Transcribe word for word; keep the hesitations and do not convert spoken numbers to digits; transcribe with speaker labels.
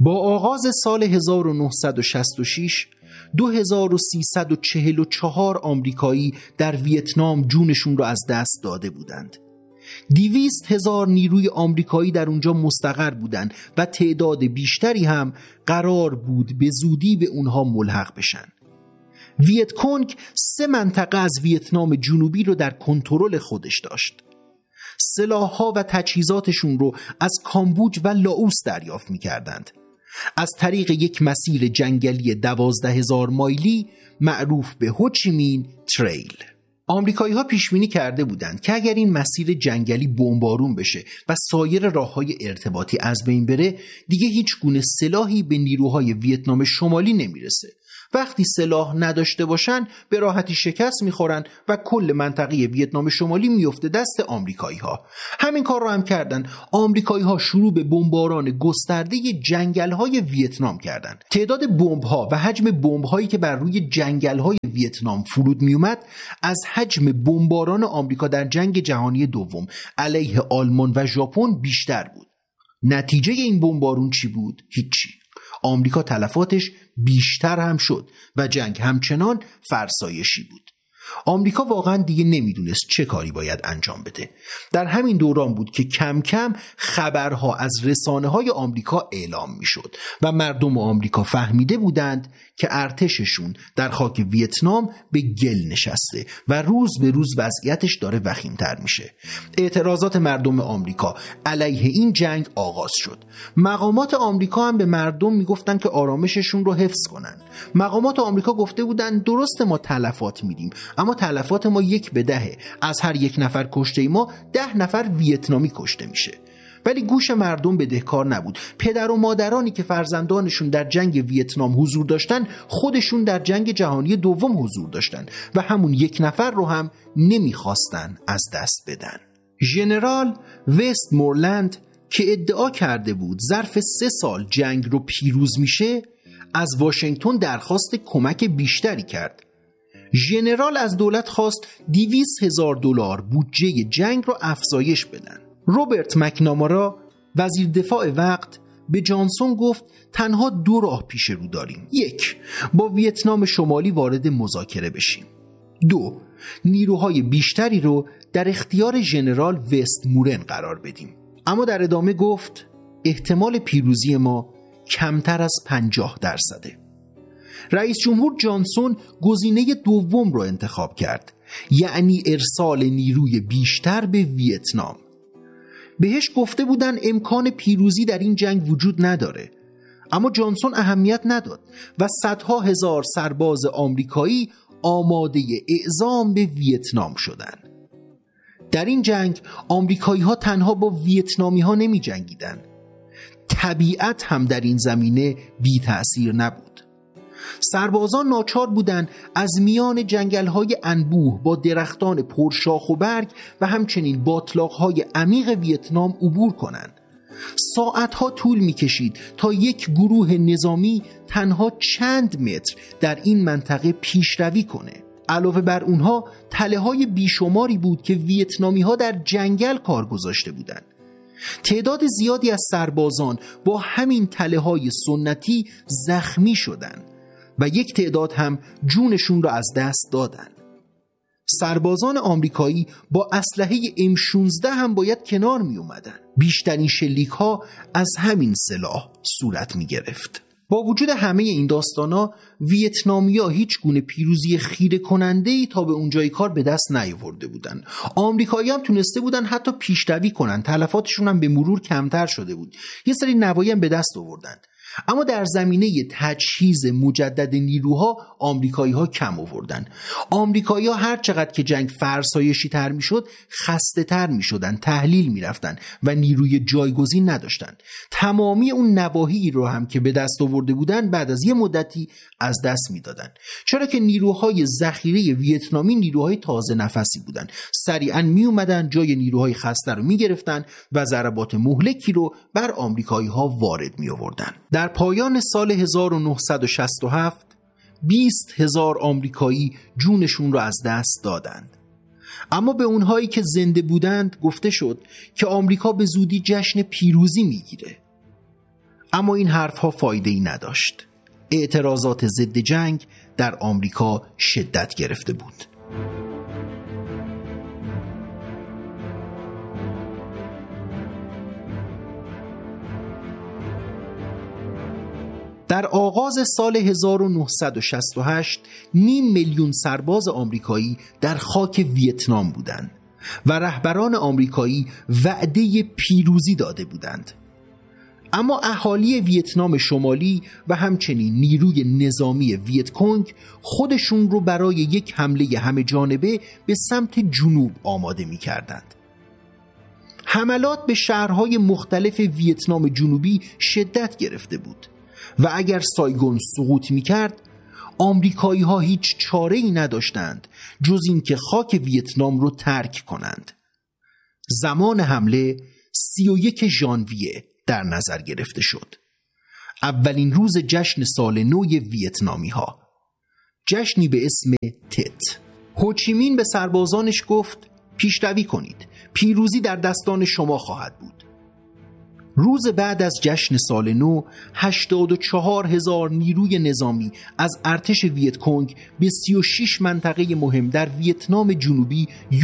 Speaker 1: با آغاز سال هزار و نهصد و شصت و شش دو هزار و سیصد و چهل و چهار آمریکایی در ویتنام جونشون رو از دست داده بودند. دویست هزار نیروی آمریکایی در اونجا مستقر بودند و تعداد بیشتری هم قرار بود به زودی به اونها ملحق بشن. ویت کونگ سه منطقه از ویتنام جنوبی رو در کنترل خودش داشت. سلاح‌ها و تجهیزاتشون رو از کامبوج و لاوس دریافت می‌کردند. از طریق یک مسیر جنگلی دوازده هزار مایلی معروف به هوچیمین تریل. آمریکایی ها پیش بینی کرده بودند که اگر این مسیر جنگلی بمبارون بشه و سایر راه‌های ارتباطی از بین بره، دیگه هیچ گونه سلاحی به نیروهای ویتنام شمالی نمیرسه. وقتی سلاح نداشته باشن به راحتی شکست میخورن و کل منطقه ویتنام شمالی میفته دست آمریکایی ها. همین کار رو هم کردن. آمریکایی ها شروع به بمباران گسترده جنگل های ویتنام کردن. تعداد بمب ها و حجم بمب هایی که بر روی جنگل های ویتنام فرود میومد از حجم بمباران آمریکا در جنگ جهانی دوم علیه آلمان و ژاپن بیشتر بود. نتیجه این بمبارون چی بود؟ هیچی. آمریکا تلفاتش بیشتر هم شد و جنگ همچنان فرسایشی بود. آمریکا واقعا دیگه نمیدونست چه کاری باید انجام بده. در همین دوران بود که کم کم خبرها از رسانه‌های آمریکا اعلام میشد و مردم آمریکا فهمیده بودند که ارتششون در خاک ویتنام به گل نشسته و روز به روز وضعیتش داره وخیم‌تر میشه. اعتراضات مردم آمریکا علیه این جنگ آغاز شد. مقامات آمریکا هم به مردم میگفتن که آرامششون رو حفظ کنن. مقامات آمریکا گفته بودن درست ما تلفات میدیم، اما تلفات ما یک به دهه. از هر یک نفر کشته ما ده نفر ویتنامی کشته میشه. ولی گوش مردم بدهکار نبود. پدر و مادرانی که فرزندانشون در جنگ ویتنام حضور داشتن خودشون در جنگ جهانی دوم حضور داشتن و همون یک نفر رو هم نمیخواستن از دست بدن. ژنرال وست مورلند که ادعا کرده بود ظرف سه سال جنگ رو پیروز میشه، از واشنگتن درخواست کمک بیشتری کرد. ژنرال از دولت خواست دویست هزار دلار بودجه جنگ رو افزایش بدن. روبرت مکنامارا وزیر دفاع وقت به جانسون گفت تنها دو راه پیش رو داریم. یک، با ویتنام شمالی وارد مذاکره بشیم. دو، نیروهای بیشتری رو در اختیار ژنرال وست مورن قرار بدیم. اما در ادامه گفت احتمال پیروزی ما کمتر از پنجاه درصده. رئیس جمهور جانسون گزینه دوم رو انتخاب کرد، یعنی ارسال نیروی بیشتر به ویتنام. بهش گفته بودن امکان پیروزی در این جنگ وجود نداره، اما جانسون اهمیت نداد و صدها هزار سرباز آمریکایی آماده اعزام به ویتنام شدند. در این جنگ آمریکایی ها تنها با ویتنامی ها نمی جنگیدن. طبیعت هم در این زمینه بی تأثیر نبود. سربازان ناچار بودند از میان جنگل‌های انبوه با درختان پرشاخ و برگ و همچنین باتلاق‌های عمیق ویتنام عبور کنند. ساعتها طول می‌کشید تا یک گروه نظامی تنها چند متر در این منطقه پیشروی کنه. علاوه بر اونها تله‌های بیشماری بود که ویتنامی‌ها در جنگل کار گذاشته بودند. تعداد زیادی از سربازان با همین تله‌های سنتی زخمی شدند و یک تعداد هم جونشون را از دست دادن. سربازان آمریکایی با اسلحه ام شانزده هم باید کنار می اومدن. بیشترین شلیک ها از همین سلاح صورت می گرفت. با وجود همه این داستانا، ویتنامیا هیچ گونه پیروزی خیره کننده‌ای تا به اونجای کار به دست نیاورده بودن. آمریکایی هم تونسته بودن حتی پیشروی کنن، تلفاتشون هم به مرور کمتر شده بود. یه سری نوایی هم به دست آوردن. اما در زمینه تجهیز مجدد نیروها آمریکایی ها کم آوردن. آمریکایی ها هر چقدر که جنگ فرسایشی تر می شد خسته تر می شدن، تحلیل می رفتن و نیروی جایگزین نداشتن. تمامی اون نواحی رو هم که به دست آورده بودن بعد از یه مدتی از دست می دادن، چرا که نیروهای ذخیره ویتنامی نیروهای تازه نفسی بودن. سریعا می اومدن جای نیروهای خسته رو می گرفتن و ضربات مهلکی رو بر آمریکایی ها وارد می آوردن. در پایان سال هزار و نهصد و شصت و هفت بیست هزار آمریکایی جونشون رو از دست دادند. اما به اونهایی که زنده بودند گفته شد که آمریکا به زودی جشن پیروزی میگیره. اما این حرفها فایده‌ای نداشت. اعتراضات ضد جنگ در آمریکا شدت گرفته بود. در آغاز سال هزار و نهصد و شصت و هشت نیم میلیون سرباز آمریکایی در خاک ویتنام بودند و رهبران آمریکایی وعده پیروزی داده بودند. اما اهالی ویتنام شمالی و همچنین نیروی نظامی ویت کنگ خودشون رو برای یک حمله همه جانبه به سمت جنوب آماده می کردند. حملات به شهرهای مختلف ویتنام جنوبی شدت گرفته بود و اگر سایگون سقوط می کرد آمریکایی ها هیچ چاره ای نداشتند جز اینکه خاک ویتنام رو ترک کنند. زمان حمله سی و یک ژانویه در نظر گرفته شد، اولین روز جشن سال نو ویتنامی ها، جشنی به اسم تت. هوچیمین به سربازانش گفت پیشروی کنید، پیروزی در دستان شما خواهد بود. روز بعد از جشن سال نو هشتاد و چهار هزار نیروی نظامی از ارتش ویت کنگ به سی و شش منطقه مهم در ویتنام جنوبی